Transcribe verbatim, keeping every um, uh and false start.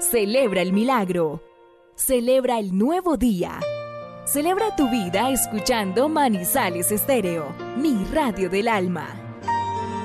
Celebra el milagro. Celebra el nuevo día. Celebra tu vida escuchando Manizales Estéreo, mi radio del alma.